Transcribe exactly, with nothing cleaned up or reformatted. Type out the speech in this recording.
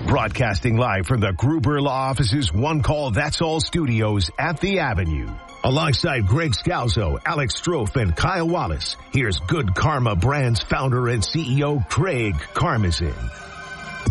Broadcasting live from the Gruber Law Office's One Call That's All studios at the Avenue. Alongside Greg Scalzo, Alex Strofe, and Kyle Wallace, here's Good Karma Brands founder and C E O Craig Karmazin.